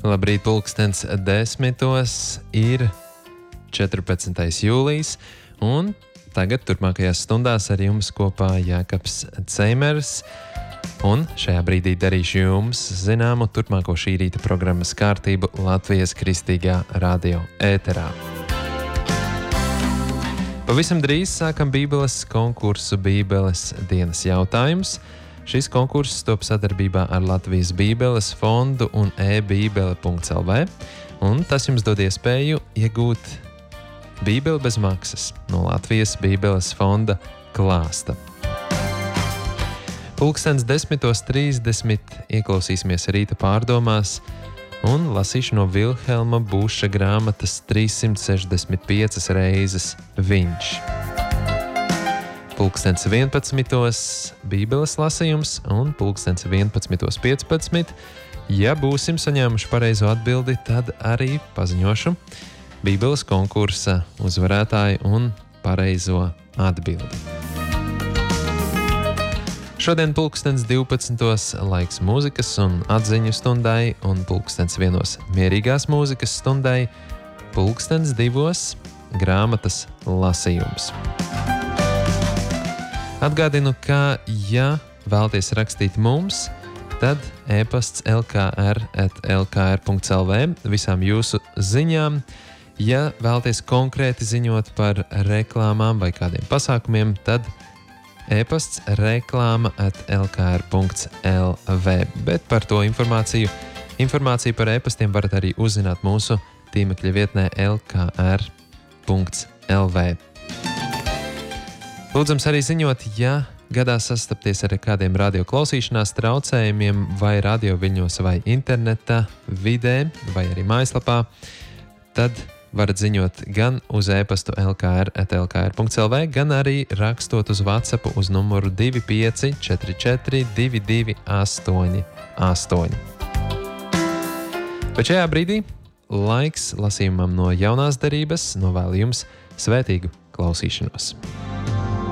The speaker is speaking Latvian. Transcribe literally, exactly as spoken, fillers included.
Labrīt, pulkstens desmitos ir četrpadsmitais jūlijs, un tagad turpmākajās stundās ar jums kopā Jākaps Ceimers, un šajā brīdī darīšu jums zināmu turpmāko šī rīta programmas kārtību Latvijas Kristīgā radio ēterā. Pavisam drīz sākam Bībeles konkursu Bībeles dienas jautājums. Šis konkurss top sadarbībā ar Latvijas Bībeles fondu un e-bībele punkts el vē, un tas jums dod iespēju iegūt Bībeli bez maksas no Latvijas Bībeles fonda klāsta. Pulkstens desmitos trīsdesmit ieklausīsimies rīta pārdomās un lasīšu no Vilhelma Buša grāmatas trīssimt sešdesmit piecas reizes viņš. Pulkstens vienpadsmitos Bībeles lasījums un pulkstens vienpadsmitos piecpadsmit. Ja būsim saņēmuši pareizo atbildi, tad arī paziņošu Bībeles konkursa uzvarētāju un pareizo atbildi. Šodien pulkstens divpadsmitos laiks mūzikas un atziņu stundai un pulkstens vienos mierīgās mūzikas stundai, pulkstens divos grāmatas lasījums. Atgādinu, ka, ja vēlaties rakstīt mums, tad e-pasts el ka er at el ka er punkts el vē visām jūsu ziņām. Ja vēlaties konkrēti ziņot par reklāmām vai kādiem pasākumiem, tad e-pasts reklāma at el ka er punkts el vē. Bet par to informāciju, informāciju par e-pastiem varat arī uzzināt mūsu tīmekļa vietnē el ka er punkts el vē. Lūdzams arī ziņot, ja gadās sastapties ar kādiem radio klausīšanās traucējumiem vai radio viļņos vai interneta vidē vai arī mājaslapā, tad varat ziņot gan uz e-pastu el ka er at el ka er punkts el vē, gan arī rakstot uz WhatsApp uz numuru divi pieci četri četri divi divi astoņi astoņi. Bet šajā brīdī laiks lasījumam no jaunās derības, novēlu jums svētīgu klausīšanos.